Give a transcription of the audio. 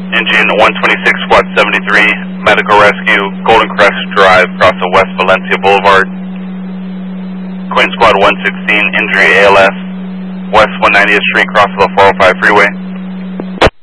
Engine 126, Squad 73, Medical Rescue, Golden Crest Drive, across the West Valencia Boulevard. Queen Squad 116, injury ALS, West 190th Street, cross of the 405 freeway.